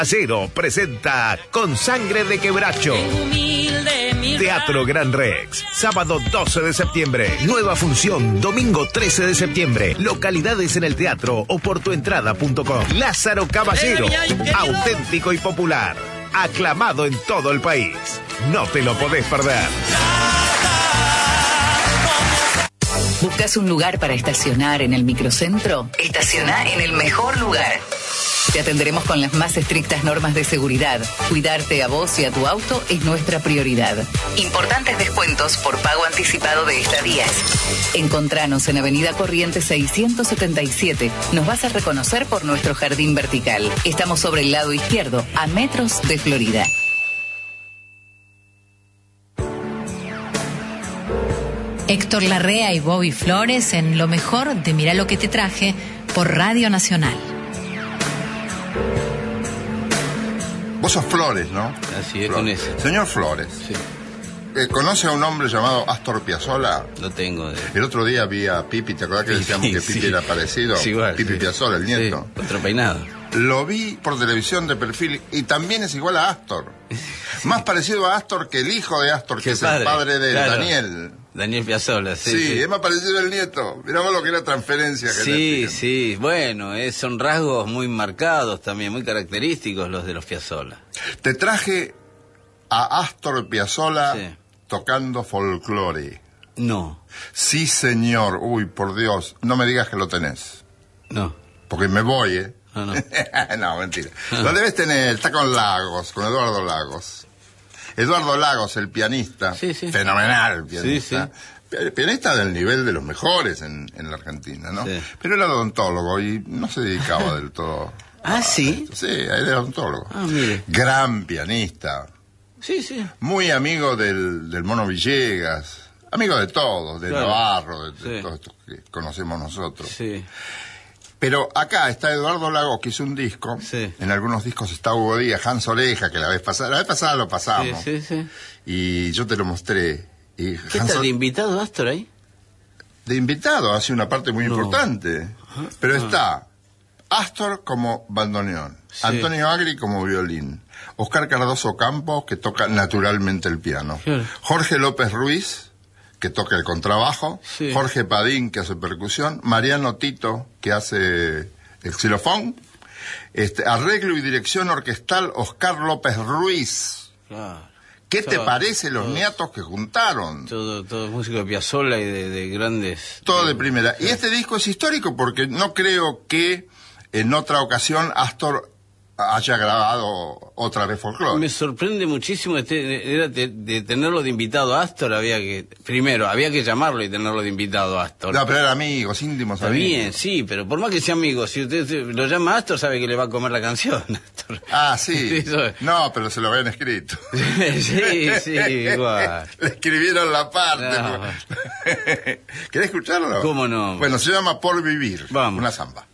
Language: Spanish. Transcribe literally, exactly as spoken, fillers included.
Caballero presenta Con Sangre de Quebracho. Teatro Gran Rex, sábado doce de septiembre. Nueva función, domingo trece de septiembre. Localidades en el teatro o por tuentrada punto com. Lázaro Caballero, auténtico y popular. Aclamado en todo el país. No te lo podés perder. ¿Buscas un lugar para estacionar en el microcentro? Estaciona en el mejor lugar. Te atenderemos con las más estrictas normas de seguridad. Cuidarte a vos y a tu auto es nuestra prioridad. Importantes descuentos por pago anticipado de estadías. Encontranos en Avenida Corrientes seiscientos setenta y siete. Nos vas a reconocer por nuestro jardín vertical. Estamos sobre el lado izquierdo, a metros de Florida. Héctor Larrea y Bobby Flores en lo mejor de Mirá lo que te traje por Radio Nacional. Vos sos Flores, ¿no? Así es, Flores. con ese. Señor Flores, Sí. eh, ¿conoce a un hombre llamado Astor Piazzolla? Lo tengo. De... El otro día vi a Pipi, ¿te acordás que decíamos que Pipi sí. era parecido? Es igual. Pipi sí. Piazzolla, el nieto. Sí, otro peinado. Lo vi por televisión de perfil y también es igual a Astor. Más parecido a Astor que el hijo de Astor, que Qué es padre. el padre de Claro. Daniel. Daniel Piazzolla, sí. Sí, Sí, es más parecido al nieto. Mirá vos lo que era transferencia que sí, le sí. Bueno, eh, son rasgos muy marcados también, muy característicos los de los Piazzolla. Te traje a Astor Piazzolla Sí. tocando folclore. No, Sí, señor. Uy, por Dios. No me digas que lo tenés. no. Porque me voy, ¿eh? No, no. No, mentira. Lo debes tener. Está con Lagos, con Eduardo Lagos. Eduardo Lagos, el pianista. Sí, sí. Fenomenal pianista. Sí, Pi- Pianista del nivel de los mejores en, en la Argentina, ¿no? Sí. Pero era odontólogo y no se dedicaba del todo. Ah, ¿sí? Sí, él era odontólogo. Ah, mire. Gran pianista. Sí, sí. Muy amigo del, del Mono Villegas. Amigo de todos, de Claro. Navarro, de, de Sí. todos estos que conocemos nosotros. Sí. Pero acá está Eduardo Lagos, que hizo un disco. Sí. En algunos discos está Hugo Díaz, Hans Oreja, que la vez pasada, la vez pasada lo pasamos. Sí, sí, sí. Y yo te lo mostré. Y ¿Qué Hans está O- de invitado Astor ahí? de invitado, hace una parte muy No. importante. Pero está Astor como bandoneón, Sí. Antonio Agri como violín, Oscar Cardoso Campos, que toca naturalmente el piano, Claro. Jorge López Ruiz, que toca el contrabajo, Sí. Jorge Padín, que hace percusión, Mariano Tito, que hace el xilofón, este, arreglo y dirección orquestal Oscar López Ruiz. Claro. ¿Qué te Todo- parece los todo- nietos que juntaron? Todo, todo músico de Piazzolla y de, de grandes... Todo de primera. Y este disco es histórico porque no creo que en otra ocasión Astor haya grabado otra vez folclore. Me sorprende muchísimo este, de, era de- de tenerlo de invitado a Astor. Había que, primero, había que llamarlo y tenerlo de invitado a Astor. No, pero eran amigos, íntimos Está amigos. bien, sí, pero por más que sea amigo, si usted se- lo llama a Astor, sabe que le va a comer la canción. Astor. Ah, sí. Eso es. No, pero se lo habían escrito. Sí, sí, igual. Le escribieron la parte. No. ¿Querés escucharlo? ¿Cómo no? Bueno, se llama Por Vivir. Vamos. Una samba.